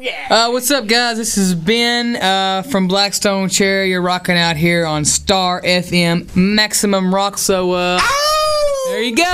What's up, guys? This is Ben from Blackstone Cherry. You're rocking out here on Star FM Maximum Rock. So, there you go.